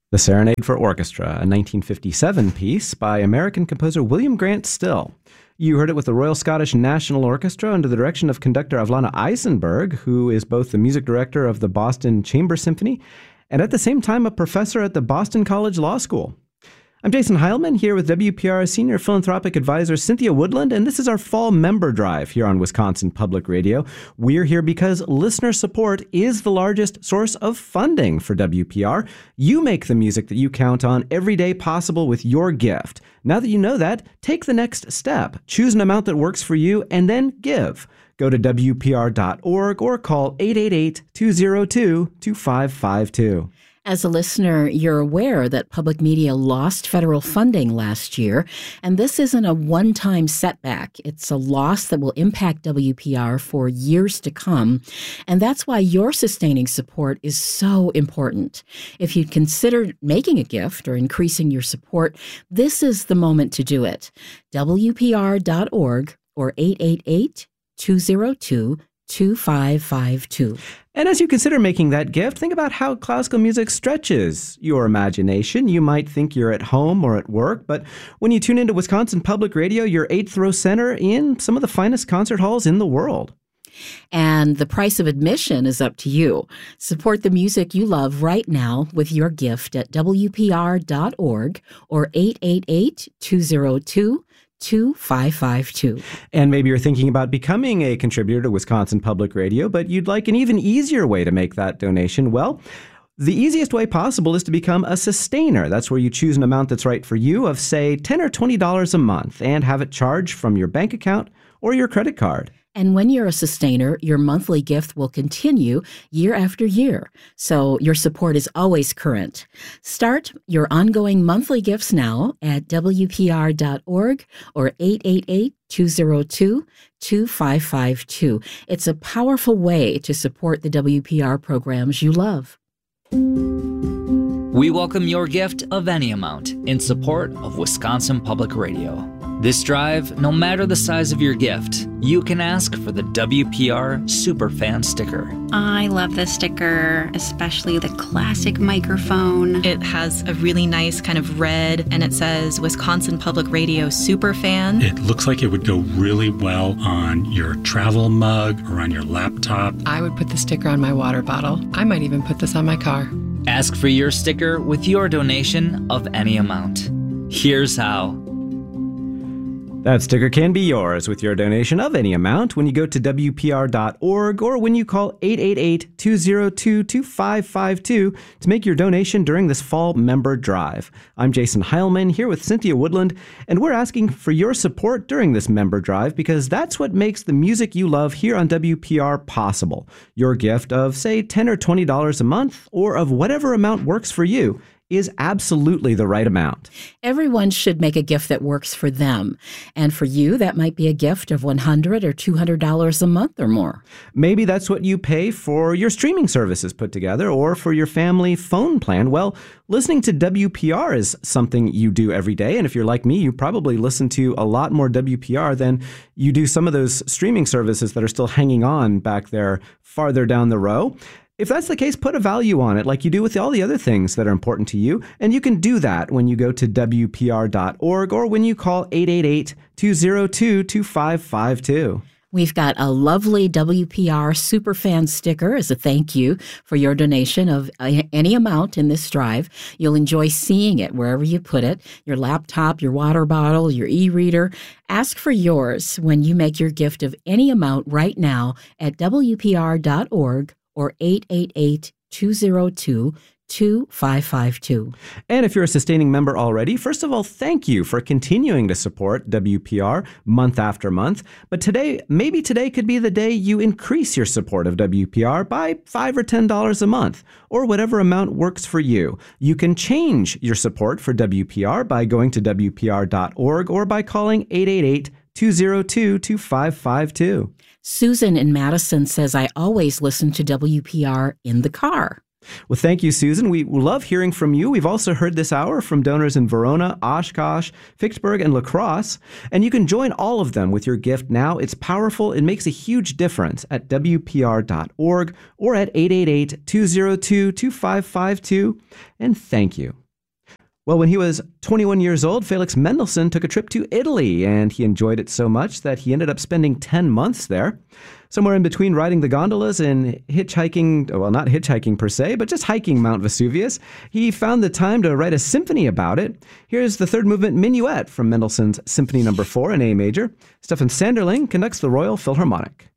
The Serenade for Orchestra, a 1957 piece by American composer William Grant Still. You heard it with the Royal Scottish National Orchestra under the direction of conductor Avlana Eisenberg, who is both the music director of the Boston Chamber Symphony and at the same time a professor at the Boston College Law School. I'm Jason Heilman, here with WPR Senior Philanthropic Advisor Cynthia Woodland, and this is our fall member drive here on Wisconsin Public Radio. We're here because listener support is the largest source of funding for WPR. You make the music that you count on every day possible with your gift. Now that you know that, take the next step. Choose an amount that works for you and then give. Go to WPR.org or call 888-202-2552. As a listener, you're aware that public media lost federal funding last year, and this isn't a one-time setback. It's a loss that will impact WPR for years to come, and that's why your sustaining support is so important. If you'd consider making a gift or increasing your support, this is the moment to do it. WPR.org or 888-202-2552. And as you consider making that gift, think about how classical music stretches your imagination. You might think you're at home or at work, but when you tune into Wisconsin Public Radio, you're eighth row center in some of the finest concert halls in the world. And the price of admission is up to you. Support the music you love right now with your gift at WPR.org or 888-202-2552. And maybe you're thinking about becoming a contributor to Wisconsin Public Radio, but you'd like an even easier way to make that donation. Well, the easiest way possible is to become a sustainer. That's where you choose an amount that's right for you of, say, $10 or $20 a month and have it charged from your bank account or your credit card. And when you're a sustainer, your monthly gift will continue year after year, so your support is always current. Start your ongoing monthly gifts now at WPR.org or 888-202-2552. It's a powerful way to support the WPR programs you love. We welcome your gift of any amount in support of Wisconsin Public Radio. This drive, no matter the size of your gift, you can ask for the WPR Superfan sticker. I love this sticker, especially the classic microphone. It has a really nice kind of red, and it says Wisconsin Public Radio Superfan. It looks like it would go really well on your travel mug or on your laptop. I would put the sticker on my water bottle. I might even put this on my car. Ask for your sticker with your donation of any amount. Here's how. That sticker can be yours with your donation of any amount when you go to WPR.org or when you call 888-202-2552 to make your donation during this fall member drive. I'm Jason Heilman here with Cynthia Woodland, and we're asking for your support during this member drive because that's what makes the music you love here on WPR possible. Your gift of, say, $10 or $20 a month or of whatever amount works for you is absolutely the right amount. Everyone should make a gift that works for them. And for you, that might be a gift of $100 or $200 a month or more. Maybe that's what you pay for your streaming services put together or for your family phone plan. Well, listening to WPR is something you do every day. And if you're like me, you probably listen to a lot more WPR than you do some of those streaming services that are still hanging on back there farther down the row. If that's the case, put a value on it like you do with all the other things that are important to you. And you can do that when you go to WPR.org or when you call 888-202-2552. We've got a lovely WPR Superfan sticker as a thank you for your donation of any amount in this drive. You'll enjoy seeing it wherever you put it, your laptop, your water bottle, your e-reader. Ask for yours when you make your gift of any amount right now at WPR.org or 888-202-2552. And if you're a sustaining member already, first of all, thank you for continuing to support WPR month after month. But maybe today could be the day you increase your support of WPR by $5 or $10 a month, or whatever amount works for you. You can change your support for WPR by going to WPR.org or by calling 888-202-2552. Susan in Madison says, I always listen to WPR in the car. Well, thank you, Susan. We love hearing from you. We've also heard this hour from donors in Verona, Oshkosh, Vicksburg, and La Crosse. And you can join all of them with your gift now. It's powerful. It makes a huge difference at WPR.org or at 888-202-2552. And thank you. Well, when he was 21 years old, Felix Mendelssohn took a trip to Italy, and he enjoyed it so much that he ended up spending 10 months there. Somewhere in between riding the gondolas and hitchhiking, well, not hitchhiking per se, but just hiking Mount Vesuvius, he found the time to write a symphony about it. Here's the third movement Minuet from Mendelssohn's Symphony No. 4 in A major. Stefan Sanderling conducts the Royal Philharmonic.